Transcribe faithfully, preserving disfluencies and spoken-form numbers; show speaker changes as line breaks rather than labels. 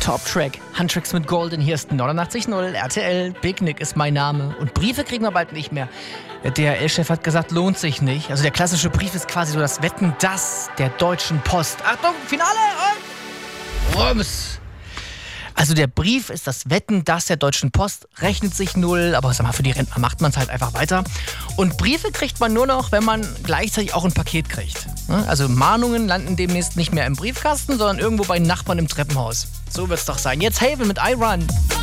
Top-Track. Huntrix mit Golden. Hier ist neunundachtzig Komma null R T L. Big Nick ist mein Name. Und Briefe kriegen wir bald nicht mehr. Der D H L-Chef hat gesagt, lohnt sich nicht. Also der klassische Brief ist quasi so das Wetten, das der Deutschen Post. Achtung, Finale und Rums. Also der Brief ist das Wetten, das der Deutschen Post, rechnet sich null, aber sag mal, für die Rentner macht man es halt einfach weiter. Und Briefe kriegt man nur noch, wenn man gleichzeitig auch ein Paket kriegt. Also Mahnungen landen demnächst nicht mehr im Briefkasten, sondern irgendwo bei Nachbarn im Treppenhaus. So wird's doch sein. Jetzt Haven mit I Run.